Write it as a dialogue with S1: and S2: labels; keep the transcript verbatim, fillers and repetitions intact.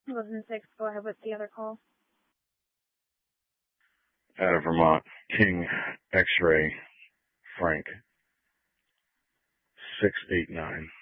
S1: eleven six, go ahead with the other call.
S2: Out of Vermont, King X-Ray Frank six eight nine.